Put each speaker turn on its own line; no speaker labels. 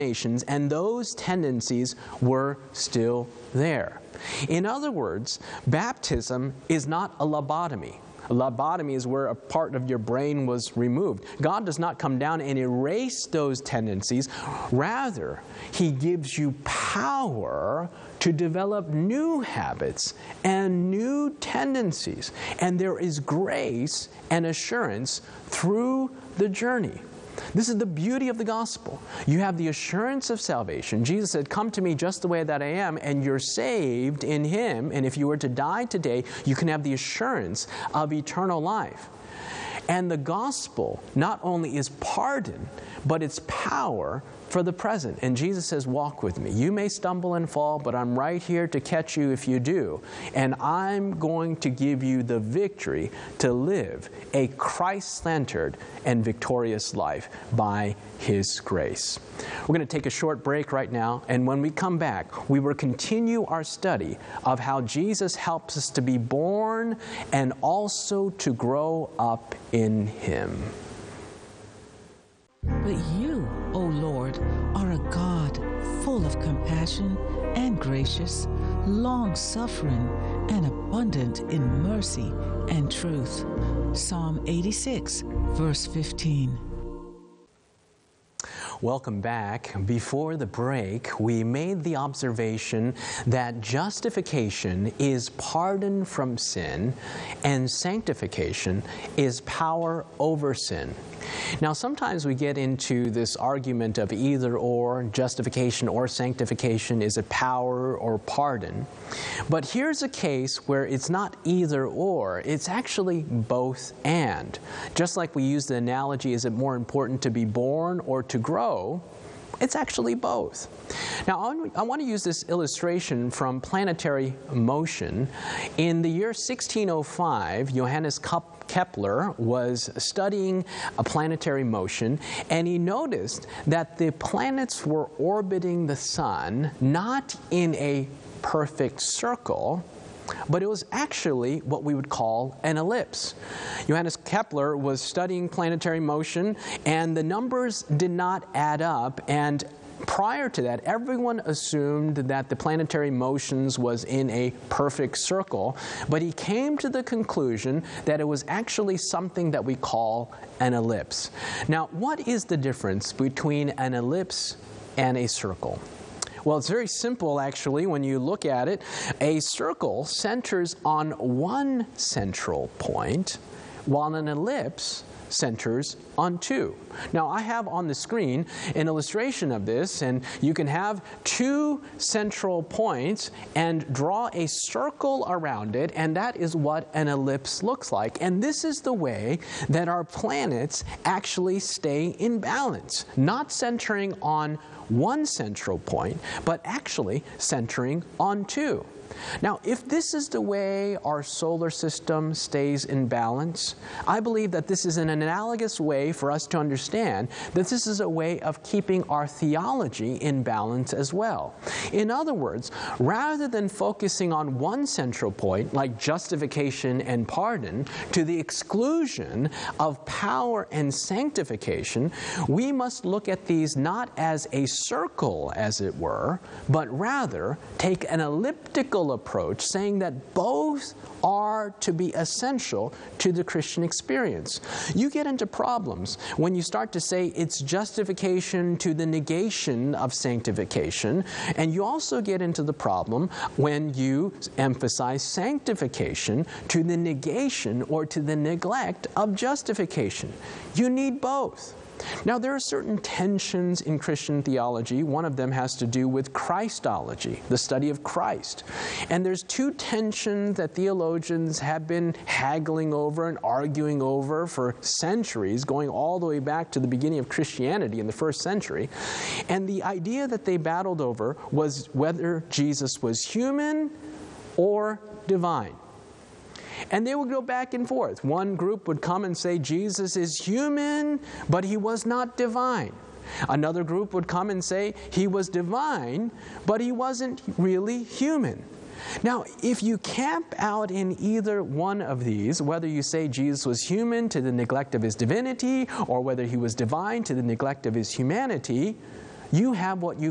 nations, and those tendencies were still there. In other words, baptism is not a lobotomy. A lobotomy is where a part of your brain was removed. God does not come down and erase those tendencies. Rather, He gives you power to develop new habits and new tendencies. And there is grace and assurance through the journey. This is the beauty of the gospel. You have the assurance of salvation. Jesus said, "Come to me just the way that I am," and you're saved in Him. And if you were to die today, you can have the assurance of eternal life. And the gospel not only is pardon, but it's power for the present. And Jesus says, "Walk with me. You may stumble and fall, but I'm right here to catch you if you do. And I'm going to give you the victory to live a Christ-centered and victorious life by His grace." We're going to take a short break right now, and when we come back, we will continue our study of how Jesus helps us to be born and also to grow up in Him.
But you, O Lord, are a God full of compassion and gracious, long-suffering, and abundant in mercy and truth. Psalm 86, verse 15.
Welcome back. Before the break, we made the observation that justification is pardon from sin and sanctification is power over sin. Now, sometimes we get into this argument of either or, justification or sanctification is a power or pardon. But here's a case where it's not either or, it's actually both and. Just like we use the analogy, is it more important to be born or to grow? It's actually both. Now, I want to use this illustration from planetary motion. In the year 1605, Johannes Kepler was studying a planetary motion, and he noticed that the planets were orbiting the sun not in a perfect circle, but it was actually what we would call an ellipse. Johannes Kepler was studying planetary motion, and the numbers did not add up, and prior to that, everyone assumed that the planetary motions was in a perfect circle, but he came to the conclusion that it was actually something that we call an ellipse. Now, what is the difference between an ellipse and a circle? Well, it's very simple, actually, when you look at it. A circle centers on one central point, while an ellipse centers on two. Now, I have on the screen an illustration of this, and you can have two central points and draw a circle around it, and that is what an ellipse looks like. And this is the way that our planets actually stay in balance, not centering on one central point, but actually centering on two. Now, if this is the way our solar system stays in balance, I believe that this is an analogous way for us to understand that this is a way of keeping our theology in balance as well. In other words, rather than focusing on one central point, like justification and pardon, to the exclusion of power and sanctification, we must look at these not as a circle, as it were, but rather take an elliptical approach, saying that both are to be essential to the Christian experience. You get into problems when you start to say it's justification to the negation of sanctification, and you also get into the problem when you emphasize sanctification to the negation or to the neglect of justification. You need both. Now, there are certain tensions in Christian theology. One of them has to do with Christology, the study of Christ. And there's two tensions that theologians have been haggling over and arguing over for centuries, going all the way back to the beginning of Christianity in the first century. And the idea that they battled over was whether Jesus was human or divine. And they would go back and forth. One group would come and say Jesus is human, but he was not divine. Another group would come and say he was divine, but he wasn't really human. Now, if you camp out in either one of these, whether you say Jesus was human to the neglect of his divinity, or whether he was divine to the neglect of his humanity, You have what you